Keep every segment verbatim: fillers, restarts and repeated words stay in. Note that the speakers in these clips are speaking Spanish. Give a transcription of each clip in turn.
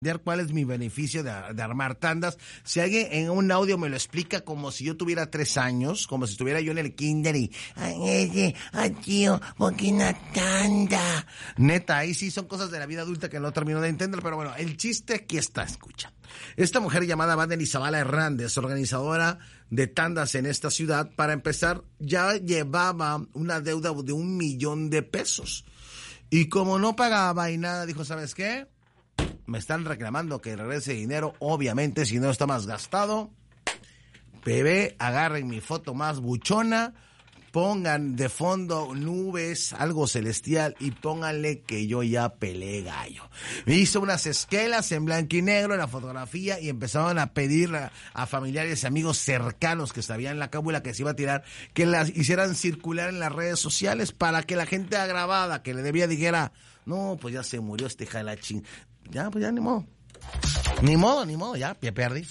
cuál es mi beneficio de, de armar tandas. Si alguien en un audio me lo explica como si yo tuviera tres años, como si estuviera yo en el kinder y ay, ay, tío, ¿por qué una tanda? Neta, ahí sí son cosas de la vida adulta que no termino de entender, pero bueno, el chiste aquí está, escucha. Esta mujer llamada Vanden Izabala Hernández, organizadora de tandas en esta ciudad, para empezar, ya llevaba una deuda de un millón de pesos. Y como no pagaba y nada, dijo, ¿sabes qué? Me están reclamando que regrese dinero, obviamente, si no está más gastado. Bebé, agarren mi foto más buchona, pongan de fondo nubes, algo celestial, y pónganle que yo ya peleé gallo. Me hizo unas esquelas en blanco y negro en la fotografía y empezaron a pedir a, a familiares y amigos cercanos que sabían la cábula que se iba a tirar, que las hicieran circular en las redes sociales para que la gente agravada que le debía dijera, no, pues ya se murió este hija de la ching... Ya, pues ya, ni modo. Ni modo, ni modo, ya, ya perdí.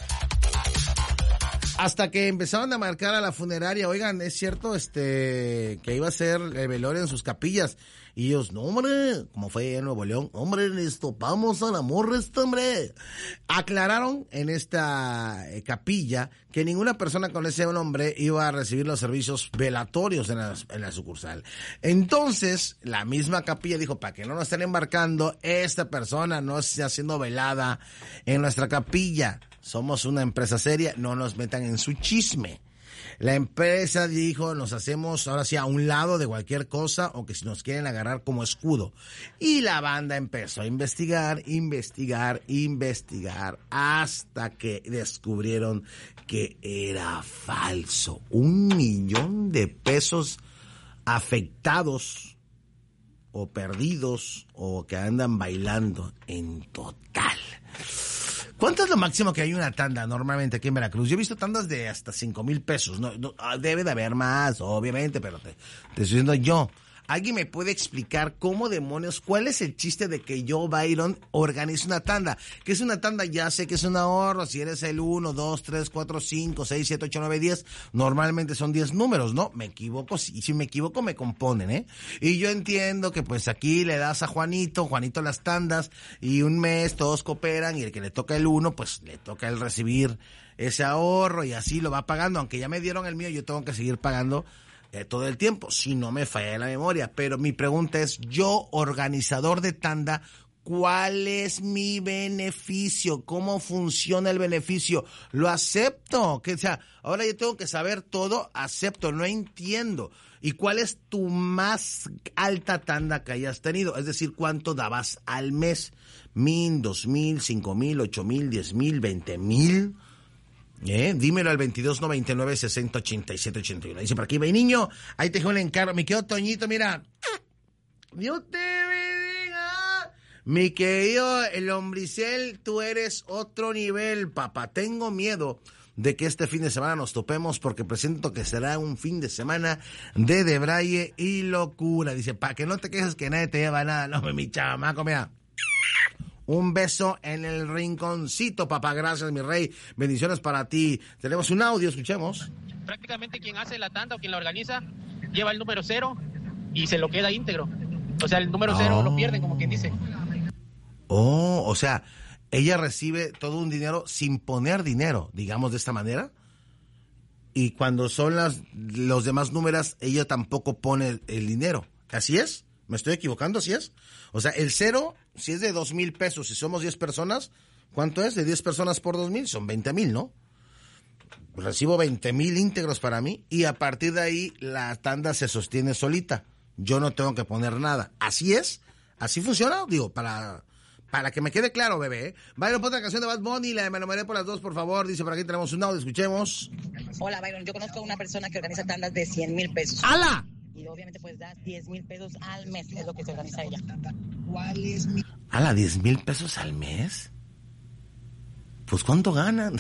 Hasta que empezaron a marcar a la funeraria, oigan, es cierto, este, que iba a ser el velorio en sus capillas. Y ellos, no, hombre, como fue en Nuevo León, hombre, esto, vamos al amor, esto, hombre. Aclararon en esta eh, capilla que ninguna persona con ese nombre iba a recibir los servicios velatorios en la, en la sucursal. Entonces, la misma capilla dijo, para que no nos estén embarcando, esta persona no esté siendo velada en nuestra capilla. Somos una empresa seria, no nos metan en su chisme. La empresa dijo, nos hacemos ahora sí a un lado de cualquier cosa o que si nos quieren agarrar como escudo. Y la banda empezó a investigar, investigar, investigar, hasta que descubrieron que era falso. Un millón de pesos afectados o perdidos o que andan bailando en total. ¿Cuánto es lo máximo que hay una tanda normalmente aquí en Veracruz? Yo he visto tandas de hasta cinco mil pesos. No, no, debe de haber más, obviamente, pero te, te estoy diciendo yo. ¿Alguien me puede explicar cómo demonios, cuál es el chiste de que yo, Byron, organice una tanda? ¿Qué es una tanda? Ya sé que es un ahorro. Si eres el uno, dos, tres, cuatro, cinco, seis, siete, ocho, nueve, diez, normalmente son diez números, ¿no? Me equivoco, y si me equivoco me componen, ¿eh? Y yo entiendo que pues aquí le das a Juanito, Juanito las tandas, y un mes todos cooperan, y el que le toca el uno, pues le toca el recibir ese ahorro, y así lo va pagando. Aunque ya me dieron el mío, yo tengo que seguir pagando Eh, todo el tiempo, si no me falla la memoria. Pero mi pregunta es, yo, organizador de tanda, ¿cuál es mi beneficio? ¿Cómo funciona el beneficio? ¿Lo acepto? Que, o sea, ahora yo tengo que saber todo, acepto, no entiendo. ¿Y cuál es tu más alta tanda que hayas tenido? Es decir, ¿cuánto dabas al mes? ¿Mil, dos mil, cinco mil, ocho mil, diez mil, veinte mil? Eh, dímelo al veintidós noventa y nueve sesenta ochenta y siete ochenta y uno. Dice por aquí, ve niño, ahí te dejo el encargo. Mi querido Toñito, mira. Dios te bendiga. Mi querido el Lombricel, tú eres otro nivel, papá. Tengo miedo de que este fin de semana nos topemos porque presento que será un fin de semana de debraye y locura. Dice, para que no te quejes que nadie te lleva nada. No, mi chamaco, mira. Un beso en el rinconcito, papá. Gracias, mi rey. Bendiciones para ti. Tenemos un audio, escuchemos. Prácticamente quien hace la tanda o quien la organiza lleva el número cero y se lo queda íntegro. O sea, el número cero oh. lo pierden, como quien dice. Oh, o sea, ella recibe todo un dinero sin poner dinero, digamos de esta manera. Y cuando son las los demás números, ella tampoco pone el, el dinero. ¿Así es? ¿Me estoy equivocando? ¿Así es? O sea, el cero, si es de dos mil pesos, si somos diez personas, ¿cuánto es? De diez personas por dos mil, son veinte mil, ¿no? Recibo veinte mil íntegros para mí y a partir de ahí la tanda se sostiene solita. Yo no tengo que poner nada. ¿Así es? ¿Así funciona? Digo, para para que me quede claro, bebé. ¿eh? Byron, pon la canción de Bad Bunny, la de Me enamoré por las dos, por favor. Dice, por aquí tenemos un audio, escuchemos. Hola, Byron, yo conozco a una persona que organiza tandas de cien mil pesos. ¡Hala! Y obviamente pues da diez mil pesos al mes, es lo que se organiza ella. ¿A la diez mil pesos al mes? Pues ¿cuánto ganan?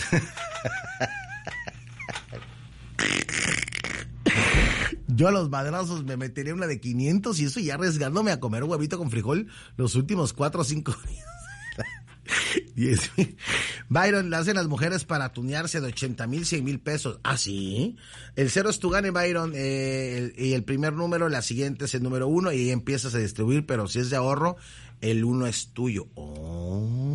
Yo a los madrazos me metería una de quinientos y eso ya arriesgándome a comer huevito con frijol los últimos cuatro o cinco días. diez mil. Byron, le hacen las mujeres para tunearse de ochenta mil, cien mil pesos. ¿Ah, sí? El cero es tu gane, Byron, eh, el, y el primer número, la siguiente es el número uno y ahí empiezas a distribuir, pero si es de ahorro, el uno es tuyo. Oh.